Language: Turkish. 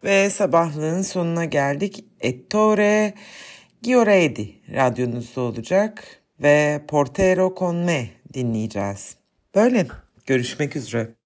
Ve sabahlığın sonuna geldik. Ettore Gioredi radyonuzda olacak ve Portero con me dinleyeceğiz. Böyle görüşmek üzere.